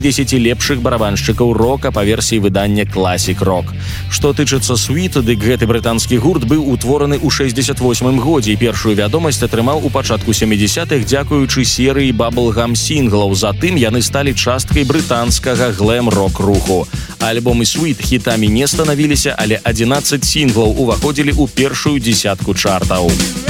10 лепшых барабаншчыкаў рока па версіі выдання Classic Rock. Што тычыцца Sweet, дык гэты брытанскі гурт быў утвораны ў 68 годзе і першую вядомасць атрымаў у пачатку 70-х дзякуючы серыі баблгам-сінглаў. Затым яны сталі часткай брытанскага глэм-рок руху. Альбомы Sweet хітамі не станавіліся, але 11 сінглаў уваходзілі ў першую дзесятку чартаў.